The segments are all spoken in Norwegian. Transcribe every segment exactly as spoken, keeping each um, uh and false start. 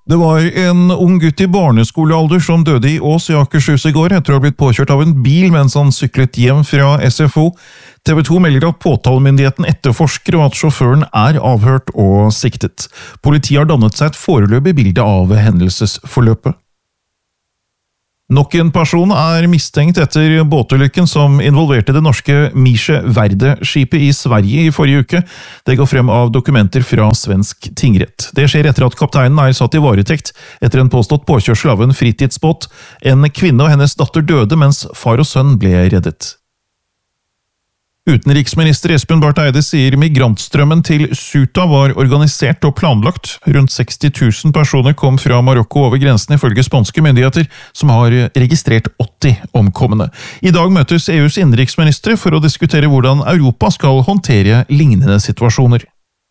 Det var en ung gutt i barneskolealder som døde i Ås i Akershus i går etter å ha blitt påkjørt av en bil mens han syklet hjem fra S F O. T V to melder at påtalemyndigheten etterforsker og at sjåføren er avhørt og siktet. Politiet har dannet seg et foreløpig bilde av hendelsesforløpet. Nok en person er mistenkt etter båtulykken som involverte det norske Misje Verde-skipet i Sverige i forrige uke. Det går frem av dokumenter fra svensk tingrett. Det skjer etter at kapteinen er satt i varetekt etter en påstått påkjørsel av en fritidsbåt. En kvinne og hennes datter døde, mens far og sønn ble reddet. Utenriksminister Espen Barth Eide sier migrantstrømmen til Ceuta var organisert og planlagt. Rundt seksti tusen personer kom fra Marokko over grensen ifølge spanske myndigheter, som har registrert åtti omkomne. I dag møtes E U's innenriksministre for å diskutere hvordan Europa skal håndtere lignende situasjoner.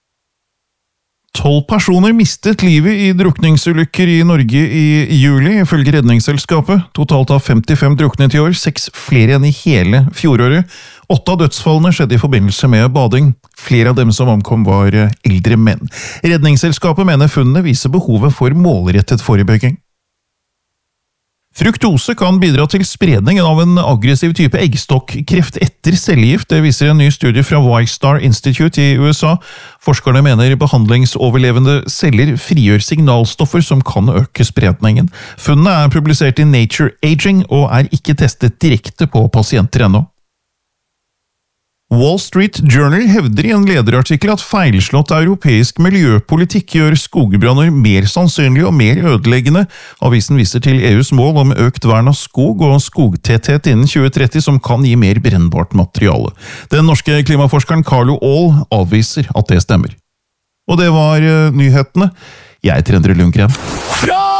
Tolv personer mistet livet i drukningsulykker i Norge i juli, ifølge Redningsselskapet. Totalt har femtifem druknet i år, seks flere enn i hele fjoråret. Åtte av dødsfallene skjedde i forbindelse med bading. Flere av dem som omkom var eldre menn. Redningsselskapet mener funnene viser behovet for målrettet forebygging. Fruktose kan bidra til spredningen av en aggressiv type eggstokkreft etter cellegift. Det viser en ny studie fra Y-Star Institute i U S A. Forskerne mener behandlingsoverlevende celler frigjør signalstoffer som kan øke spredningen. Funnene er publisert i Nature Aging og er ikke testet direkte på pasienter ennå. Wall Street Journal hevder i en lederartikkel at feilslått europeisk miljøpolitikk gjør skogbranner mer sannsynlige og mer ødeleggende. Avisen viser til E U's mål om økt vern av skog og skogtetthet innen tjue tretti som kan gi mer brennbart materiale. Den norske klimaforskeren Carlo Aall avviser at det stemmer. Og det var nyhetene. Jeg heter Endre Lundgren.